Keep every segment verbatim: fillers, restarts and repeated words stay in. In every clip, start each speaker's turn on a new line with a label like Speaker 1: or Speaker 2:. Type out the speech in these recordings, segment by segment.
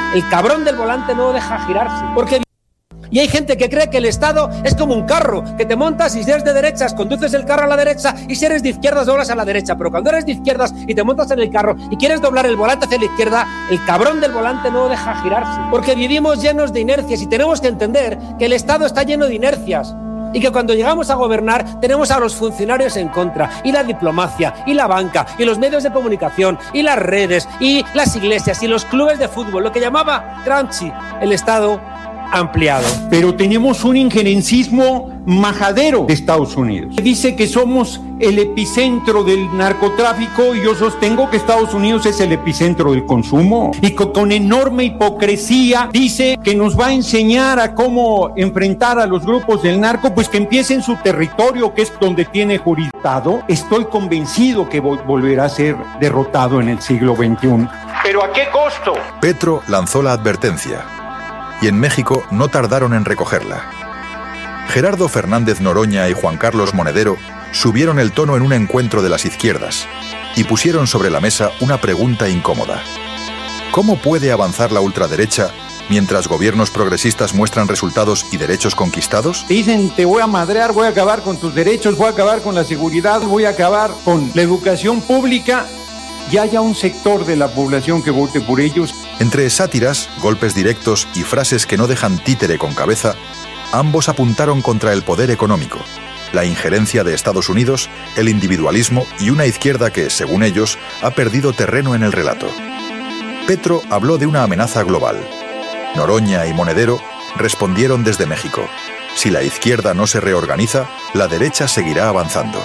Speaker 1: el cabrón del volante no deja girarse. Porque... Y hay gente que cree que el Estado es como un carro, que te montas y si eres de derechas conduces el carro a la derecha y si eres de izquierdas doblas a la derecha. Pero cuando eres de izquierdas y te montas en el carro y quieres doblar el volante hacia la izquierda, el cabrón del volante no deja girarse. Porque vivimos llenos de inercias y tenemos que entender que el Estado está lleno de inercias. Y que cuando llegamos a gobernar tenemos a los funcionarios en contra, y la diplomacia, y la banca, y los medios de comunicación, y las redes, y las iglesias, y los clubes de fútbol, lo que llamaba Gramsci, el Estado ampliado.
Speaker 2: Pero tenemos un injerencismo majadero de Estados Unidos. Dice que somos el epicentro del narcotráfico y yo sostengo que Estados Unidos es el epicentro del consumo. Y con, con enorme hipocresía dice que nos va a enseñar a cómo enfrentar a los grupos del narco, pues que empiece en su territorio, que es donde tiene jurisdicción. Estoy convencido que vol- volverá a ser derrotado en el siglo veintiuno. ¿Pero a qué costo?
Speaker 3: Petro lanzó la advertencia. Y en México no tardaron en recogerla. Gerardo Fernández Noroña y Juan Carlos Monedero subieron el tono en un encuentro de las izquierdas y pusieron sobre la mesa una pregunta incómoda. ¿Cómo puede avanzar la ultraderecha mientras gobiernos progresistas muestran resultados y derechos conquistados?
Speaker 2: Dicen, te voy a madrear, voy a acabar con tus derechos, voy a acabar con la seguridad, voy a acabar con la educación pública. Y haya un sector de la población que vote por ellos.
Speaker 3: Entre sátiras, golpes directos y frases que no dejan títere con cabeza, ambos apuntaron contra el poder económico, la injerencia de Estados Unidos, el individualismo y una izquierda que, según ellos, ha perdido terreno en el relato. Petro habló de una amenaza global. Noroña y Monedero respondieron desde México. Si la izquierda no se reorganiza, la derecha seguirá avanzando.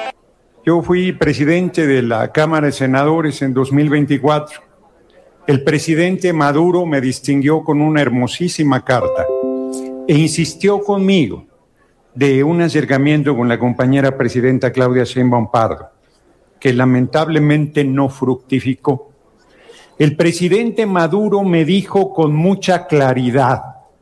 Speaker 2: Yo fui presidente de la Cámara de Senadores en dos mil veinticuatro. El presidente Maduro me distinguió con una hermosísima carta e insistió conmigo de un acercamiento con la compañera presidenta Claudia Sheinbaum Pardo, que lamentablemente no fructificó. El presidente Maduro me dijo con mucha claridad,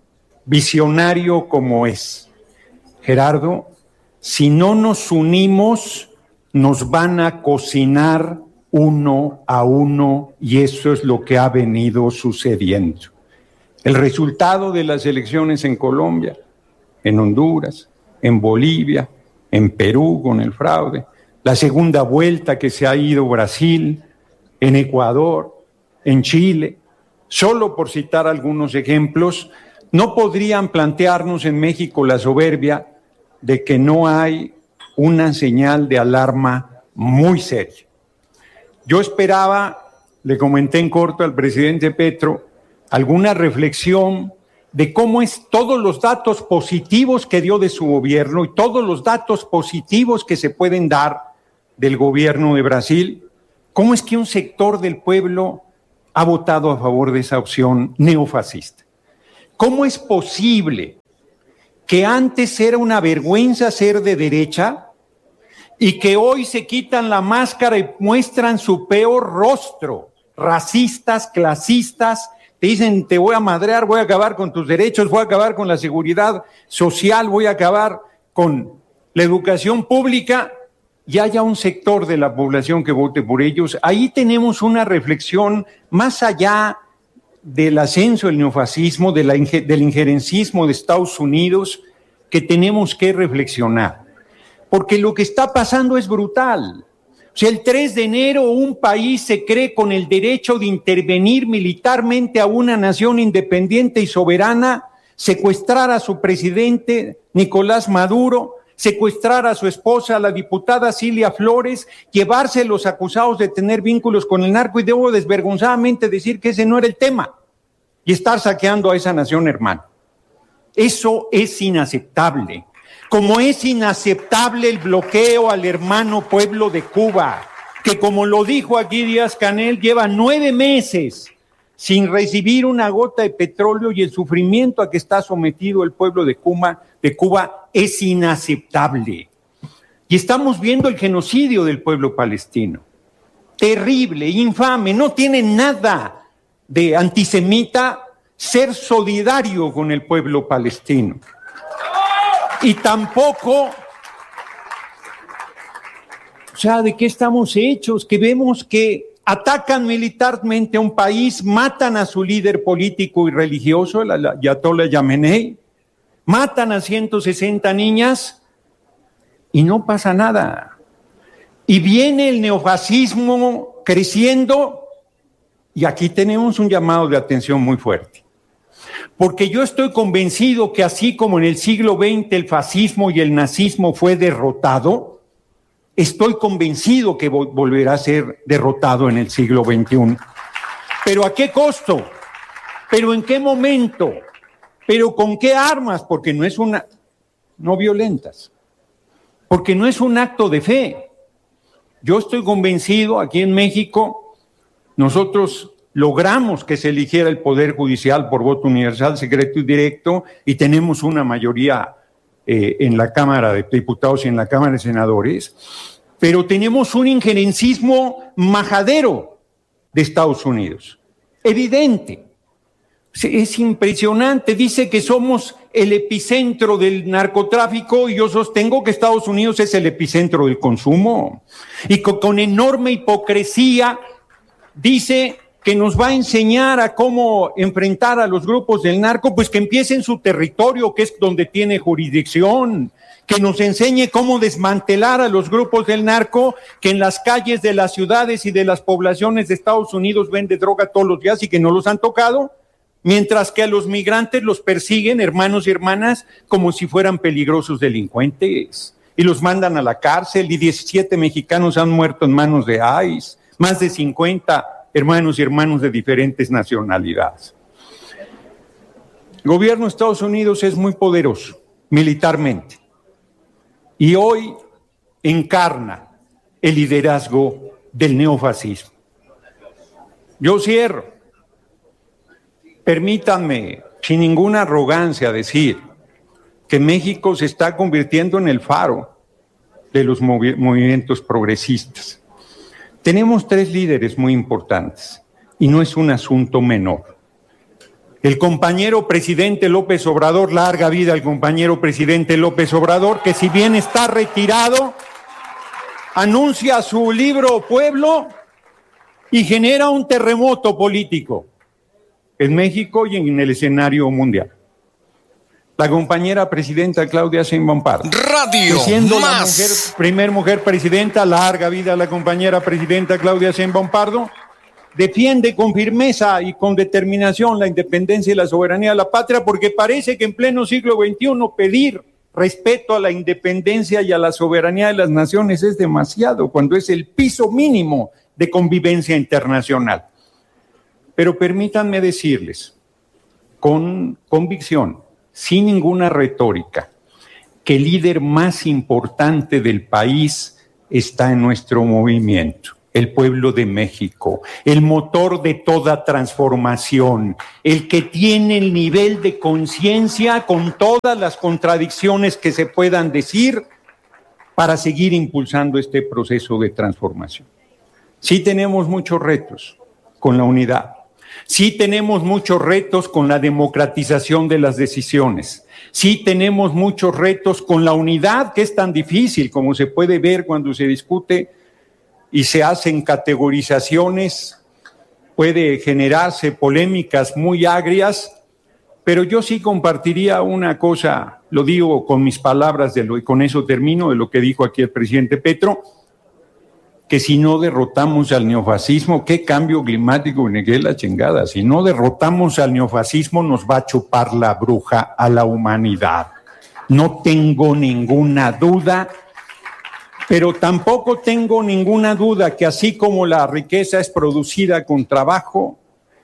Speaker 2: visionario como es: Gerardo, si no nos unimos, nos van a cocinar uno a uno y eso es lo que ha venido sucediendo. El resultado de las elecciones en Colombia, en Honduras, en Bolivia, en Perú con el fraude, la segunda vuelta que se ha ido Brasil, en Ecuador, en Chile, solo por citar algunos ejemplos, no podrían plantearnos en México la soberbia de que no hay una señal de alarma muy seria. Yo esperaba, le comenté en corto al presidente Petro, alguna reflexión de cómo es todos los datos positivos que dio de su gobierno y todos los datos positivos que se pueden dar del gobierno de Brasil, cómo es que un sector del pueblo ha votado a favor de esa opción neofascista. ¿Cómo es posible que antes era una vergüenza ser de derecha y que hoy se quitan la máscara y muestran su peor rostro? Racistas, clasistas, te dicen, te voy a madrear, voy a acabar con tus derechos, voy a acabar con la seguridad social, voy a acabar con la educación pública, y haya un sector de la población que vote por ellos. Ahí tenemos una reflexión más allá del ascenso del neofascismo, de la, del injerencismo de Estados Unidos, que tenemos que reflexionar. Porque lo que está pasando es brutal. O sea, el tres de enero un país se cree con el derecho de intervenir militarmente a una nación independiente y soberana, secuestrar a su presidente Nicolás Maduro, secuestrar a su esposa, la diputada Cilia Flores, llevarse los acusados de tener vínculos con el narco, y debo desvergonzadamente decir que ese no era el tema, y estar saqueando a esa nación hermana. Eso es inaceptable. Como es inaceptable el bloqueo al hermano pueblo de Cuba, que, como lo dijo aquí Díaz-Canel, lleva nueve meses sin recibir una gota de petróleo, y el sufrimiento a que está sometido el pueblo de Cuba, de Cuba es inaceptable. Y estamos viendo el genocidio del pueblo palestino. Terrible, infame, no tiene nada de antisemita ser solidario con el pueblo palestino. Y tampoco, o sea, ¿de qué estamos hechos? Que vemos que atacan militarmente a un país, matan a su líder político y religioso, el Ayatollah Khamenei, matan a ciento sesenta niñas y no pasa nada. Y viene el neofascismo creciendo y aquí tenemos un llamado de atención muy fuerte. Porque yo estoy convencido que así como en el siglo veinte el fascismo y el nazismo fue derrotado, estoy convencido que volverá a ser derrotado en el siglo veintiuno. ¿Pero a qué costo? ¿Pero en qué momento? ¿Pero con qué armas? Porque no es una, no violentas, porque no es un acto de fe. Yo estoy convencido, aquí en México, nosotros logramos que se eligiera el Poder Judicial por voto universal, secreto y directo, y tenemos una mayoría eh, en la Cámara de Diputados y en la Cámara de Senadores, pero tenemos un injerencismo majadero de Estados Unidos, evidente. Es impresionante, dice que somos el epicentro del narcotráfico y yo sostengo que Estados Unidos es el epicentro del consumo. Y con, con enorme hipocresía dice que nos va a enseñar a cómo enfrentar a los grupos del narco, pues que empiece en su territorio, que es donde tiene jurisdicción, que nos enseñe cómo desmantelar a los grupos del narco, que en las calles de las ciudades y de las poblaciones de Estados Unidos vende droga todos los días y que no los han tocado, mientras que a los migrantes los persiguen, hermanos y hermanas, como si fueran peligrosos delincuentes, y los mandan a la cárcel, y diecisiete mexicanos han muerto en manos de ICE, más de cincuenta hermanos y hermanas de diferentes nacionalidades. El gobierno de Estados Unidos es muy poderoso militarmente, y hoy encarna el liderazgo del neofascismo. Yo cierro. Permítanme, sin ninguna arrogancia, decir que México se está convirtiendo en el faro de los movi- movimientos progresistas. Tenemos tres líderes muy importantes y no es un asunto menor. El compañero presidente López Obrador, larga vida al compañero presidente López Obrador, que si bien está retirado, anuncia su libro Pueblo y genera un terremoto político en México y en el escenario mundial. La compañera presidenta Claudia Sheinbaum Pardo,
Speaker 4: Radio
Speaker 2: siendo
Speaker 4: más.
Speaker 2: la mujer, primer mujer presidenta, larga vida a la compañera presidenta Claudia Sheinbaum Pardo, defiende con firmeza y con determinación la independencia y la soberanía de la patria, porque parece que en pleno siglo veintiuno pedir respeto a la independencia y a la soberanía de las naciones es demasiado, cuando es el piso mínimo de convivencia internacional. Pero permítanme decirles, con convicción, sin ninguna retórica, que el líder más importante del país está en nuestro movimiento, el pueblo de México, el motor de toda transformación, el que tiene el nivel de conciencia con todas las contradicciones que se puedan decir para seguir impulsando este proceso de transformación. Sí tenemos muchos retos con la unidad. Sí tenemos muchos retos con la democratización de las decisiones. Sí tenemos muchos retos con la unidad, que es tan difícil, como se puede ver cuando se discute y se hacen categorizaciones, puede generarse polémicas muy agrias, pero yo sí compartiría una cosa, lo digo con mis palabras de lo, y con eso termino, de lo que dijo aquí el presidente Petro, que si no derrotamos al neofascismo, ¿qué cambio climático ni qué la chingada? Si no derrotamos al neofascismo, nos va a chupar la bruja a la humanidad. No tengo ninguna duda, pero tampoco tengo ninguna duda que así como la riqueza es producida con trabajo,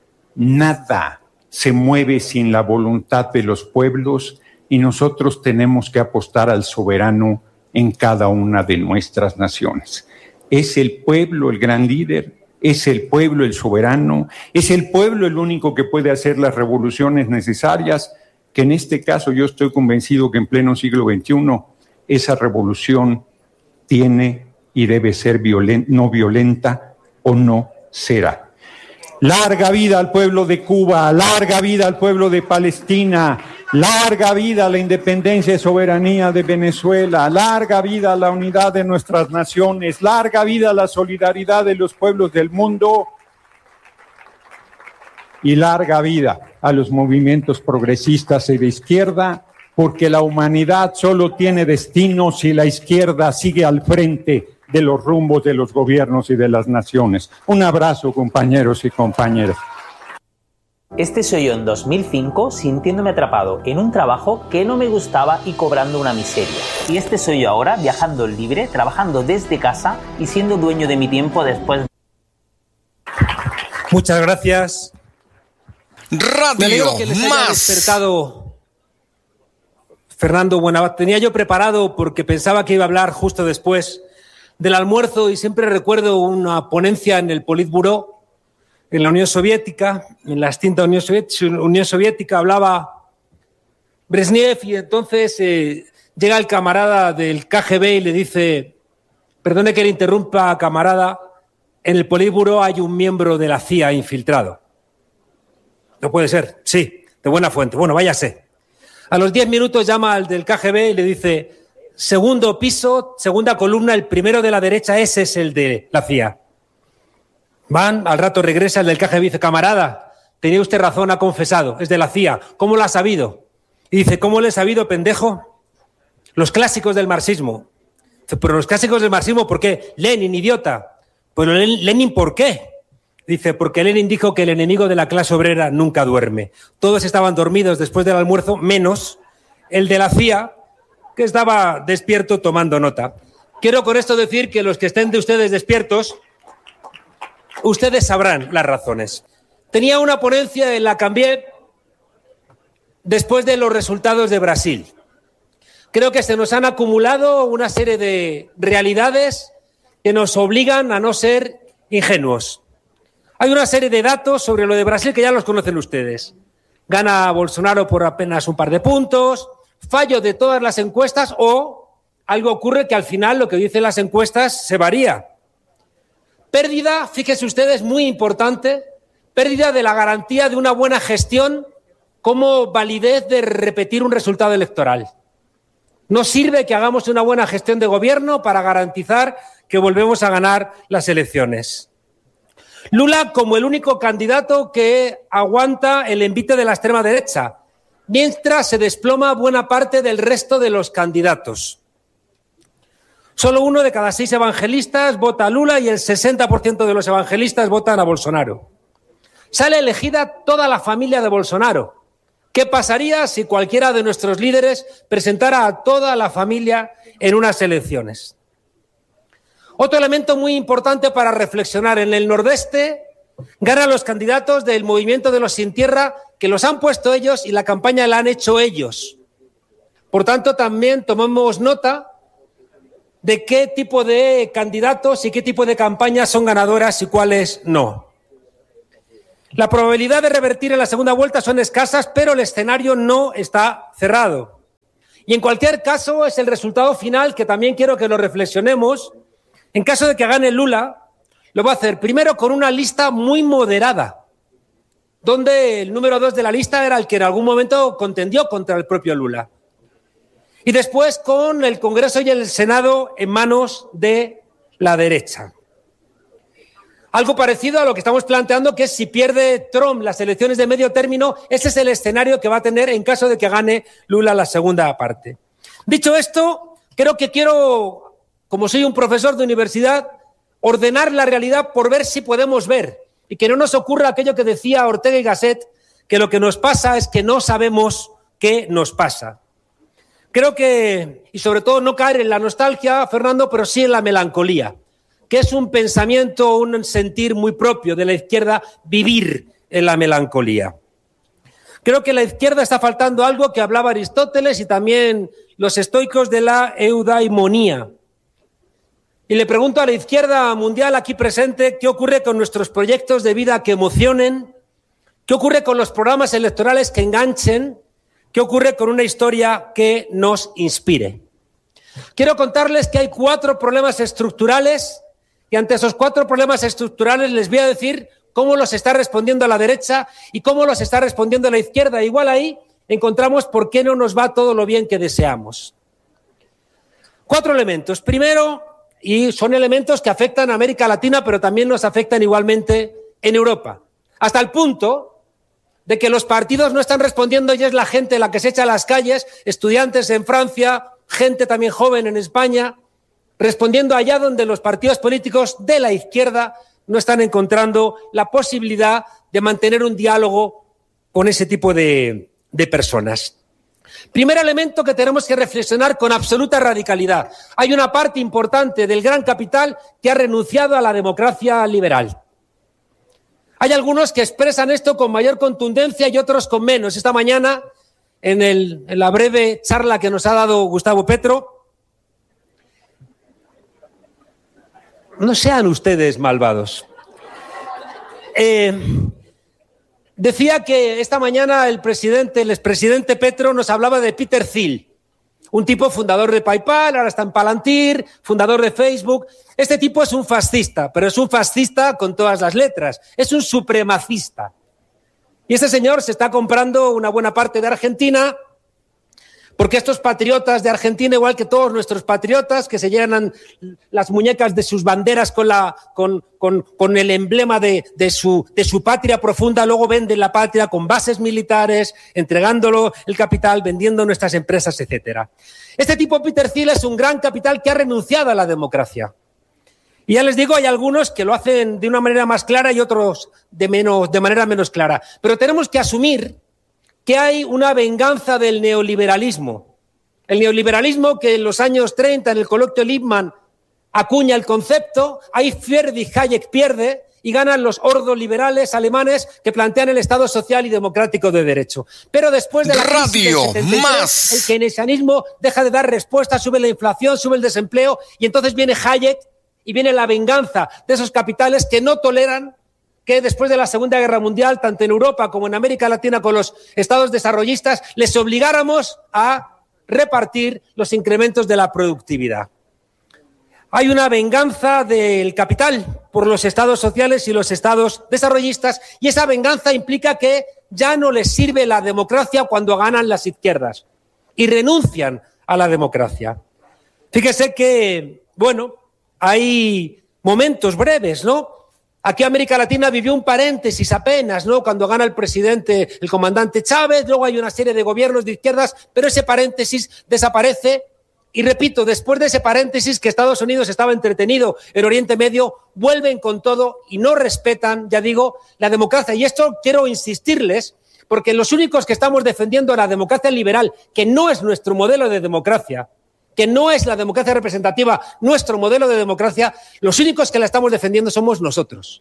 Speaker 2: nada se mueve sin la voluntad de los pueblos y nosotros tenemos que apostar al soberano en cada una de nuestras naciones. Es el pueblo el gran líder, es el pueblo el soberano, es el pueblo el único que puede hacer las revoluciones necesarias, que en este caso yo estoy convencido que en pleno siglo veintiuno esa revolución tiene y debe ser violen- no violenta o no será. Larga vida al pueblo de Cuba, larga vida al pueblo de Palestina, Larga vida a la independencia y soberanía de Venezuela, larga vida a la unidad de nuestras naciones, larga vida a la solidaridad de los pueblos del mundo y larga vida a los movimientos progresistas y de izquierda, porque la humanidad solo tiene destino si la izquierda sigue al frente de los rumbos de los gobiernos y de las naciones. Un abrazo, compañeros y compañeras.
Speaker 4: Este soy yo en dos mil cinco, sintiéndome atrapado en un trabajo que no me gustaba y cobrando una miseria. Y este soy yo ahora, viajando libre, trabajando desde casa y siendo dueño de mi tiempo después.
Speaker 1: Muchas gracias.
Speaker 5: Radio
Speaker 1: Me alegro que les haya
Speaker 5: Más.
Speaker 1: despertado Fernando Buenaventura. Tenía yo preparado porque pensaba que iba a hablar justo después del almuerzo y siempre recuerdo una ponencia en el Politburó en la Unión Soviética, en la extinta Unión Soviética, Unión Soviética hablaba Brezhnev y entonces eh, llega el camarada del K G B y le dice, perdone que le interrumpa, camarada, en el Politburó hay un miembro de la C I A infiltrado. No puede ser, sí, de buena fuente. Bueno, váyase. A los diez minutos llama al del K G B y le dice, segundo piso, segunda columna, el primero de la derecha, ese es el de la C I A. Van, al rato regresa el del K G B y dice, camarada, tenía usted razón, ha confesado, es de la C I A. ¿Cómo lo ha sabido? Y dice, ¿cómo le he sabido, pendejo? Los clásicos del marxismo. Dice, pero los clásicos del marxismo, ¿por qué? Lenin, idiota. Pero Lenin, ¿por qué? Dice, porque Lenin dijo que el enemigo de la clase obrera nunca duerme. Todos estaban dormidos después del almuerzo, menos el de la C I A, que estaba despierto tomando nota. Quiero con esto decir que los que estén de ustedes despiertos, ustedes sabrán las razones. Tenía una ponencia en la cambié después de los resultados de Brasil. Creo que se nos han acumulado una serie de realidades que nos obligan a no ser ingenuos. Hay una serie de datos sobre lo de Brasil que ya los conocen ustedes. Gana Bolsonaro por apenas un par de puntos, fallo de todas las encuestas o algo ocurre que al final lo que dicen las encuestas se varía. Pérdida, fíjense ustedes, muy importante, pérdida de la garantía de una buena gestión como validez de repetir un resultado electoral. No sirve que hagamos una buena gestión de gobierno para garantizar que volvemos a ganar las elecciones. Lula como el único candidato que aguanta el envite de la extrema derecha, mientras se desploma buena parte del resto de los candidatos. Solo uno de cada seis evangelistas vota a Lula y el sesenta por ciento de los evangelistas votan a Bolsonaro. Sale elegida toda la familia de Bolsonaro. ¿Qué pasaría si cualquiera de nuestros líderes presentara a toda la familia en unas elecciones? Otro elemento muy importante para reflexionar. En el Nordeste ganan los candidatos del movimiento de los sin tierra que los han puesto ellos y la campaña la han hecho ellos. Por tanto, también tomamos nota de qué tipo de candidatos y qué tipo de campañas son ganadoras y cuáles no. La probabilidad de revertir en la segunda vuelta son escasas, pero el escenario no está cerrado. Y en cualquier caso es el resultado final que también quiero que lo reflexionemos. En caso de que gane Lula, lo va a hacer primero con una lista muy moderada, donde el número dos de la lista era el que en algún momento contendió contra el propio Lula. Y después con el Congreso y el Senado en manos de la derecha. Algo parecido a lo que estamos planteando, que es si pierde Trump las elecciones de medio término, ese es el escenario que va a tener en caso de que gane Lula la segunda parte. Dicho esto, creo que quiero, como soy un profesor de universidad, ordenar la realidad por ver si podemos ver y que no nos ocurra aquello que decía Ortega y Gasset, que lo que nos pasa es que no sabemos qué nos pasa. Creo que, y sobre todo no caer en la nostalgia, Fernando, pero sí en la melancolía, que es un pensamiento, un sentir muy propio de la izquierda, vivir en la melancolía. Creo que a la izquierda está faltando algo que hablaba Aristóteles y también los estoicos de la eudaimonía. Y le pregunto a la izquierda mundial aquí presente, ¿qué ocurre con nuestros proyectos de vida que emocionen? ¿Qué ocurre con los programas electorales que enganchen? ¿Qué ocurre con una historia que nos inspire? Quiero contarles que hay cuatro problemas estructurales y ante esos cuatro problemas estructurales les voy a decir cómo los está respondiendo la derecha y cómo los está respondiendo la izquierda. Igual ahí encontramos por qué no nos va todo lo bien que deseamos. Cuatro elementos. Primero, y son elementos que afectan a América Latina, pero también nos afectan igualmente en Europa. Hasta el punto de que los partidos no están respondiendo y es la gente la que se echa a las calles, estudiantes en Francia, gente también joven en España, respondiendo allá donde los partidos políticos de la izquierda no están encontrando la posibilidad de mantener un diálogo con ese tipo de, de personas. Primer elemento que tenemos que reflexionar con absoluta radicalidad. Hay una parte importante del gran capital que ha renunciado a la democracia liberal. Hay algunos que expresan esto con mayor contundencia y otros con menos. Esta mañana, en, el, en la breve charla que nos ha dado Gustavo Petro, no sean ustedes malvados. Eh, decía que esta mañana el presidente, el expresidente Petro nos hablaba de Peter Thiel, un tipo fundador de PayPal, ahora está en Palantir, fundador de Facebook. Este tipo es un fascista, pero es un fascista con todas las letras, es un supremacista. Y este señor se está comprando una buena parte de Argentina, porque estos patriotas de Argentina, igual que todos nuestros patriotas, que se llenan las muñecas de sus banderas con, la, con, con, con el emblema de, de, su, de su patria profunda, luego venden la patria con bases militares, entregándolo el capital, vendiendo nuestras empresas, etcétera. Este tipo, Peter Thiel, es un gran capital que ha renunciado a la democracia. Y ya les digo, hay algunos que lo hacen de una manera más clara y otros de, menos, de manera menos clara. Pero tenemos que asumir que hay una venganza del neoliberalismo. El neoliberalismo que en los años treinta, en el coloquio Lippmann, acuña el concepto, ahí Friedrich Hayek pierde y ganan los ordoliberales alemanes que plantean el Estado social y democrático de derecho. Pero después de la crisis del setenta y tres, el keynesianismo deja de dar respuesta, sube la inflación, sube el desempleo y entonces viene Hayek y viene la venganza de esos capitales que no toleran que después de la Segunda Guerra Mundial, tanto en Europa como en América Latina con los estados desarrollistas, les obligáramos a repartir los incrementos de la productividad. Hay una venganza del capital por los estados sociales y los estados desarrollistas y esa venganza implica que ya no les sirve la democracia cuando ganan las izquierdas y renuncian a la democracia. Fíjese que, bueno, hay momentos breves, ¿no? Aquí América Latina vivió un paréntesis apenas, ¿no? Cuando gana el presidente, el comandante Chávez, luego hay una serie de gobiernos de izquierdas, pero ese paréntesis desaparece. Y repito, después de ese paréntesis que Estados Unidos estaba entretenido en Oriente Medio, vuelven con todo y no respetan, ya digo, la democracia. Y esto quiero insistirles, porque los únicos que estamos defendiendo la democracia liberal, que no es nuestro modelo de democracia, que no es la democracia representativa, nuestro modelo de democracia, los únicos que la estamos defendiendo somos nosotros.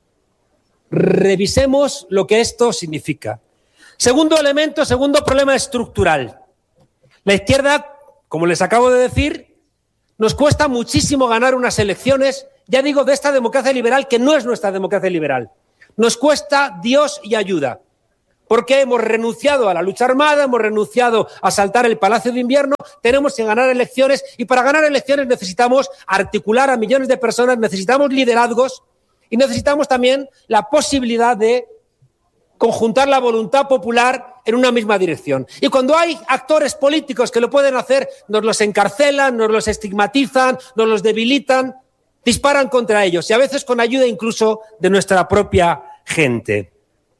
Speaker 1: Revisemos lo que esto significa. Segundo elemento, segundo problema estructural. La izquierda, como les acabo de decir, nos cuesta muchísimo ganar unas elecciones, ya digo, de esta democracia liberal que no es nuestra democracia liberal. Nos cuesta Dios y ayuda. Porque hemos renunciado a la lucha armada, hemos renunciado a asaltar el Palacio de Invierno, tenemos que ganar elecciones y para ganar elecciones necesitamos articular a millones de personas, necesitamos liderazgos y necesitamos también la posibilidad de conjuntar la voluntad popular en una misma dirección. Y cuando hay actores políticos que lo pueden hacer, nos los encarcelan, nos los estigmatizan, nos los debilitan, disparan contra ellos y a veces con ayuda incluso de nuestra propia gente.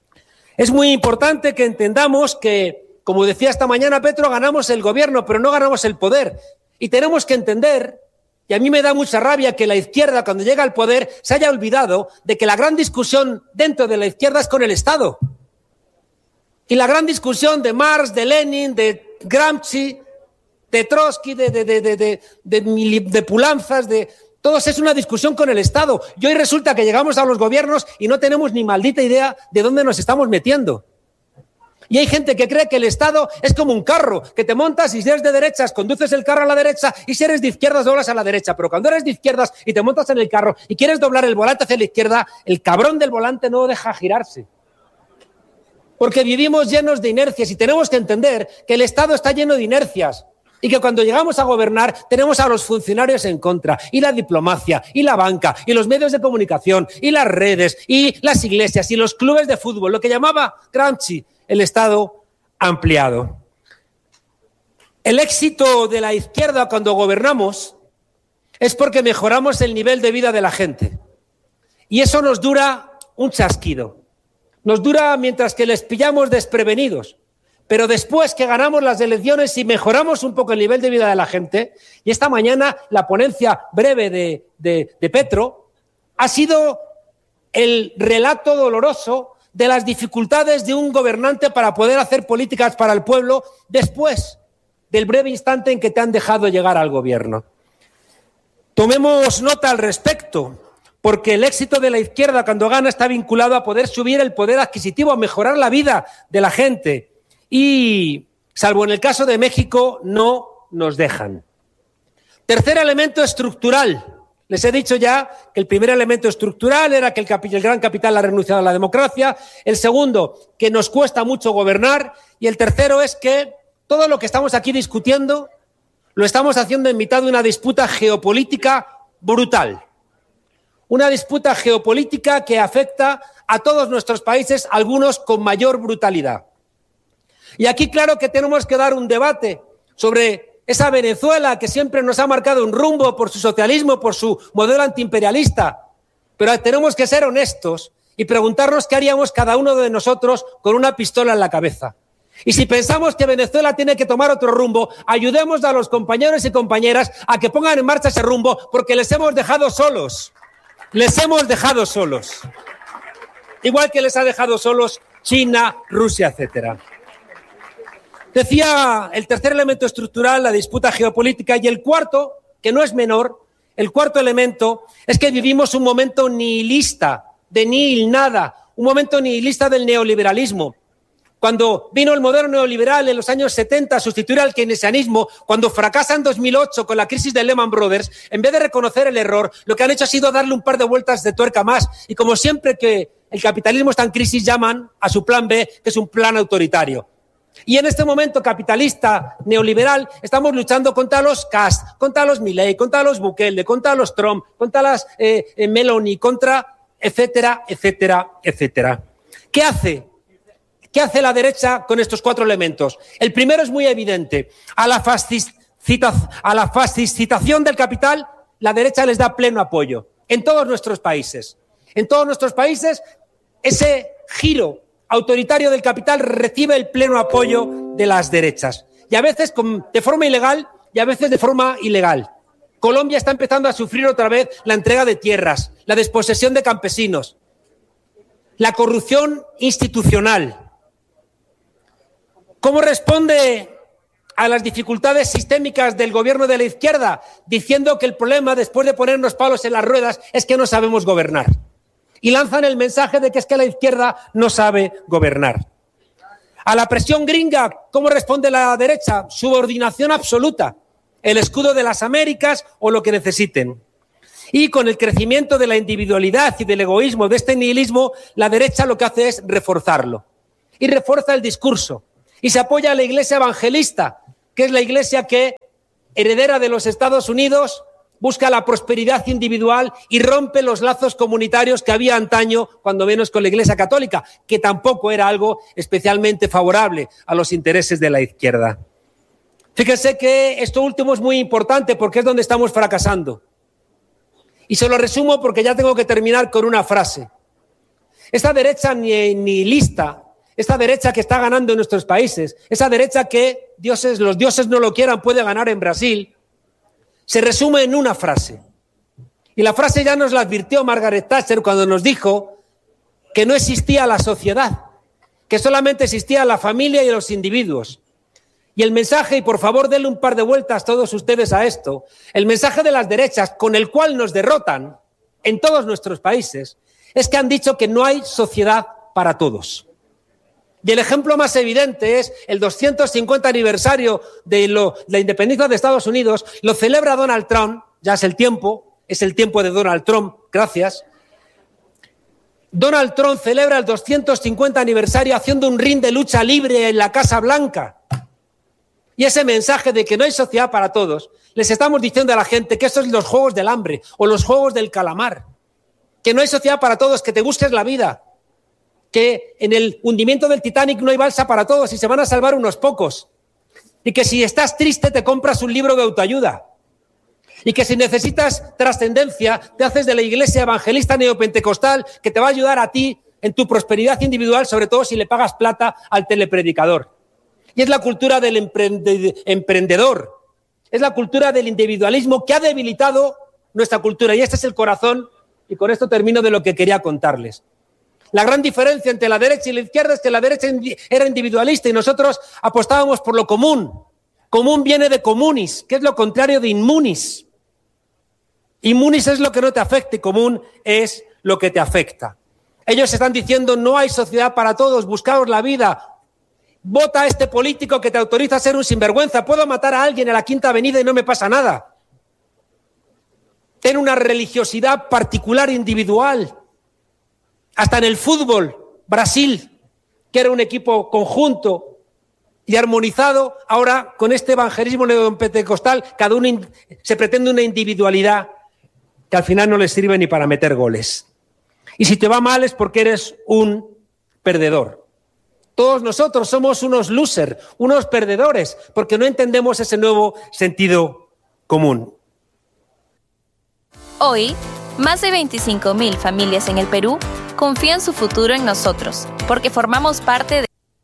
Speaker 1: Es muy importante que entendamos que, como decía esta mañana Petro, ganamos el gobierno, pero no ganamos el poder. Y tenemos que entender, y a mí me da mucha rabia que la izquierda, cuando llega al poder, se haya olvidado de que la gran discusión dentro de la izquierda es con el Estado. Y la gran discusión de Marx, de Lenin, de Gramsci, de Trotsky, de, de, de, de, de, de, de Pulanzas, de... Todos es una discusión con el Estado. Y hoy resulta que llegamos a los gobiernos y no tenemos ni maldita idea de dónde nos estamos metiendo. Y hay gente que cree que el Estado es como un carro, que te montas y si eres de derechas conduces el carro a la derecha y si eres de izquierdas doblas a la derecha. Pero cuando eres de izquierdas y te montas en el carro y quieres doblar el volante hacia la izquierda, el cabrón del volante no deja girarse. Porque vivimos llenos de inercias y tenemos que entender que el Estado está lleno de inercias. Y que cuando llegamos a gobernar tenemos a los funcionarios en contra, y la diplomacia, y la banca, y los medios de comunicación, y las redes, y las iglesias, y los clubes de fútbol, lo que llamaba Gramsci el Estado ampliado. El éxito de la izquierda cuando gobernamos es porque mejoramos el nivel de vida de la gente. Y eso nos dura un chasquido. Nos dura mientras que les pillamos desprevenidos. Pero después que ganamos las elecciones y mejoramos un poco el nivel de vida de la gente, y esta mañana la ponencia breve de, de, de Petro ha sido el relato doloroso de las dificultades de un gobernante para poder hacer políticas para el pueblo después del breve instante en que te han dejado llegar al gobierno. Tomemos nota al respecto, porque el éxito de la izquierda cuando gana está vinculado a poder subir el poder adquisitivo, a mejorar la vida de la gente. Y, salvo en el caso de México, no nos dejan. Tercer elemento estructural. Les he dicho ya que el primer elemento estructural era que el, capi- el gran capital ha renunciado a la democracia. El segundo, que nos cuesta mucho gobernar. Y el tercero es que todo lo que estamos aquí discutiendo lo estamos haciendo en mitad de una disputa geopolítica brutal. Una disputa geopolítica que afecta a todos nuestros países, algunos con mayor brutalidad. Y aquí claro que tenemos que dar un debate sobre esa Venezuela que siempre nos ha marcado un rumbo por su socialismo, por su modelo antiimperialista. Pero tenemos que ser honestos y preguntarnos qué haríamos cada uno de nosotros con una pistola en la cabeza. Y si pensamos que Venezuela tiene que tomar otro rumbo, ayudemos a los compañeros y compañeras a que pongan en marcha ese rumbo, porque les hemos dejado solos. Les hemos dejado solos. Igual que les ha dejado solos China, Rusia, etcétera. Decía el tercer elemento estructural, la disputa geopolítica, y el cuarto, que no es menor, el cuarto elemento es que vivimos un momento nihilista, de nihil nada, un momento nihilista del neoliberalismo. Cuando vino el modelo neoliberal en los años setenta a sustituir al keynesianismo, cuando fracasa en dos mil ocho con la crisis de Lehman Brothers, en vez de reconocer el error, lo que han hecho ha sido darle un par de vueltas de tuerca más. Y como siempre que el capitalismo está en crisis, llaman a su plan B, que es un plan autoritario. Y en este momento capitalista neoliberal estamos luchando contra los Kast, contra los Milei, contra los Bukele, contra los Trump, contra las eh, eh, Meloni, contra etcétera, etcétera, etcétera. ¿Qué hace? ¿Qué hace la derecha con estos cuatro elementos? El primero es muy evidente. A la, fascicita, a la fascicitación del capital, la derecha les da pleno apoyo. En todos nuestros países. En todos nuestros países, ese giro autoritario del capital recibe el pleno apoyo de las derechas. Y a veces con, de forma ilegal y a veces de forma ilegal. Colombia está empezando a sufrir otra vez la entrega de tierras, la desposesión de campesinos, la corrupción institucional. ¿Cómo responde a las dificultades sistémicas del gobierno de la izquierda? Diciendo que el problema, después de ponernos palos en las ruedas, es que no sabemos gobernar. Y lanzan el mensaje de que es que la izquierda no sabe gobernar. A la presión gringa, ¿cómo responde la derecha? Subordinación absoluta. El escudo de las Américas o lo que necesiten. Y con el crecimiento de la individualidad y del egoísmo, de este nihilismo, la derecha lo que hace es reforzarlo. Y refuerza el discurso. Y se apoya a la iglesia evangelista, que es la iglesia que, heredera de los Estados Unidos, busca la prosperidad individual y rompe los lazos comunitarios que había antaño, cuando menos con la Iglesia Católica, que tampoco era algo especialmente favorable a los intereses de la izquierda. Fíjense que esto último es muy importante porque es donde estamos fracasando. Y se lo resumo porque ya tengo que terminar con una frase. Esta derecha nihilista, esta derecha que está ganando en nuestros países, esa derecha que dioses, los dioses no lo quieran, puede ganar en Brasil, se resume en una frase. Y la frase ya nos la advirtió Margaret Thatcher cuando nos dijo que no existía la sociedad, que solamente existía la familia y los individuos. Y el mensaje, y por favor denle un par de vueltas todos ustedes a esto, el mensaje de las derechas con el cual nos derrotan en todos nuestros países es que han dicho que no hay sociedad para todos. Y el ejemplo más evidente es el doscientos cincuenta aniversario de lo, la independencia de Estados Unidos. Lo celebra Donald Trump, ya es el tiempo, es el tiempo de Donald Trump, gracias. Donald Trump celebra el doscientos cincuenta aniversario haciendo un ring de lucha libre en la Casa Blanca. Y ese mensaje de que no hay sociedad para todos, les estamos diciendo a la gente que estos son los juegos del hambre o los juegos del calamar. Que no hay sociedad para todos, que te busques la vida. Que en el hundimiento del Titanic no hay balsa para todos y se van a salvar unos pocos. Y que si estás triste te compras un libro de autoayuda. Y que si necesitas trascendencia te haces de la iglesia evangelista neopentecostal que te va a ayudar a ti en tu prosperidad individual, sobre todo si le pagas plata al telepredicador. Y es la cultura del emprende- emprendedor. Es la cultura del individualismo que ha debilitado nuestra cultura. Y este es el corazón, y con esto termino de lo que quería contarles. La gran diferencia entre la derecha y la izquierda es que la derecha era individualista y nosotros apostábamos por lo común. Común viene de comunis, que es lo contrario de inmunis. Inmunis es lo que no te afecta y común es lo que te afecta. Ellos están diciendo no hay sociedad para todos, buscaos la vida. Vota a este político que te autoriza a ser un sinvergüenza. Puedo matar a alguien en la Quinta Avenida y no me pasa nada. Ten una religiosidad particular, individual. Hasta en el fútbol, Brasil, que era un equipo conjunto y armonizado, ahora con este evangelismo neopentecostal, cada uno in- se pretende una individualidad que al final no les sirve ni para meter goles. Y si te va mal es porque eres un perdedor. Todos nosotros somos unos losers, unos perdedores, porque no entendemos ese nuevo sentido común.
Speaker 6: Hoy, más de veinticinco mil familias en el Perú confían su futuro en nosotros, porque formamos parte de...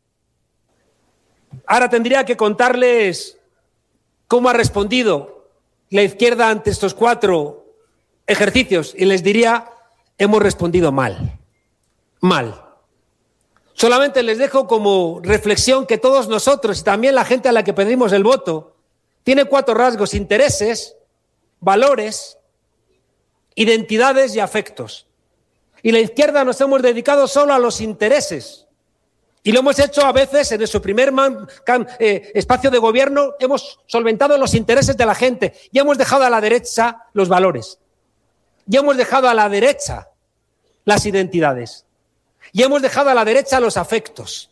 Speaker 1: Ahora tendría que contarles cómo ha respondido la izquierda ante estos cuatro ejercicios y les diría, hemos respondido mal, mal. Solamente les dejo como reflexión que todos nosotros y también la gente a la que pedimos el voto tiene cuatro rasgos: intereses, valores, identidades y afectos. Y la izquierda nos hemos dedicado solo a los intereses. Y lo hemos hecho a veces en su primer man, can, eh, espacio de gobierno, hemos solventado los intereses de la gente y hemos dejado a la derecha los valores. Y hemos dejado a la derecha las identidades. Y hemos dejado a la derecha los afectos.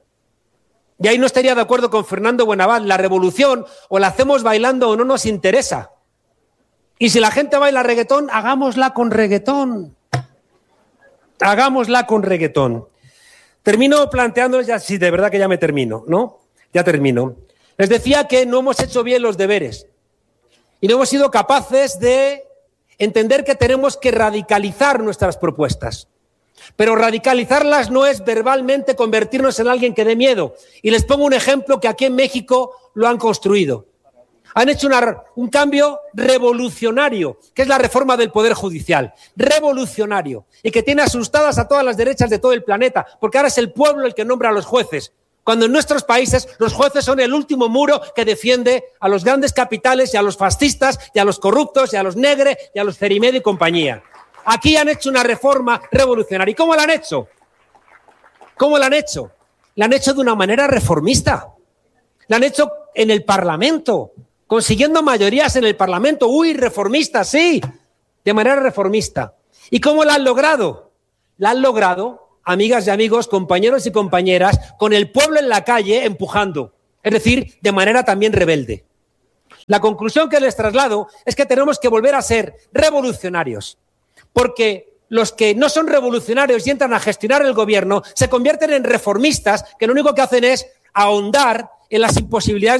Speaker 1: Y ahí no estaría de acuerdo con Fernando Buenabad. La revolución o la hacemos bailando o no nos interesa. Y si la gente baila reggaetón, hagámosla con reggaetón. Hagámosla con reggaetón. Termino planteándoles, ya, sí, de verdad que ya me termino, ¿no? Ya termino. Les decía que no hemos hecho bien los deberes. Y no hemos sido capaces de entender que tenemos que radicalizar nuestras propuestas. Pero radicalizarlas no es verbalmente convertirnos en alguien que dé miedo. Y les pongo un ejemplo que aquí en México lo han construido. Han hecho una, un cambio revolucionario, que es la reforma del Poder Judicial. Revolucionario. Y que tiene asustadas a todas las derechas de todo el planeta, porque ahora es el pueblo el que nombra a los jueces. Cuando en nuestros países los jueces son el último muro que defiende a los grandes capitales y a los fascistas y a los corruptos y a los negres y a los Cerimed y compañía. Aquí han hecho una reforma revolucionaria. ¿Y cómo la han hecho? ¿Cómo la han hecho? La han hecho de una manera reformista. La han hecho en el Parlamento, consiguiendo mayorías en el Parlamento. Uy, reformista, sí, de manera reformista. ¿Y cómo la han logrado? La han logrado, amigas y amigos, compañeros y compañeras, con el pueblo en la calle empujando. Es decir, de manera también rebelde. La conclusión que les traslado es que tenemos que volver a ser revolucionarios. Porque los que no son revolucionarios y entran a gestionar el gobierno se convierten en reformistas que lo único que hacen es ahondar en las imposibilidades